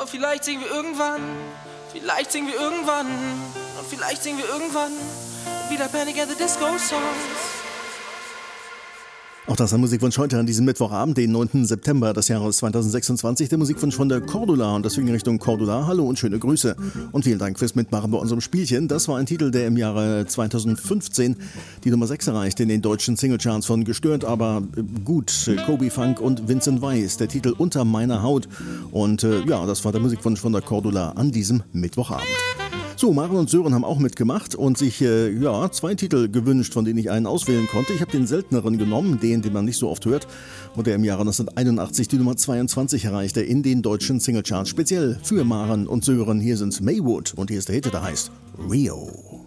vielleicht singen wir irgendwann, vielleicht singen wir irgendwann, und vielleicht singen wir irgendwann wieder Panic at the Disco Songs. Auch das ein Musikwunsch heute an diesem Mittwochabend, den 9. September des Jahres 2026. Der Musikwunsch von der Cordula und deswegen Richtung Cordula. Hallo und schöne Grüße. Und vielen Dank fürs Mitmachen bei unserem Spielchen. Das war ein Titel, der im Jahre 2015 die Nummer 6 erreichte in den deutschen Singlecharts von Gestört, aber gut, Kobe Funk und Vincent Weiss. Der Titel Unter meiner Haut. Und ja, das war der Musikwunsch von der Cordula an diesem Mittwochabend. So, Maren und Sören haben auch mitgemacht und sich zwei Titel gewünscht, von denen ich einen auswählen konnte. Ich habe den selteneren genommen, den man nicht so oft hört und der im Jahre 1981 die Nummer 22 erreichte in den deutschen Singlecharts. Speziell für Maren und Sören. Hier sind Maywood und hier ist der Hit, der heißt Rio.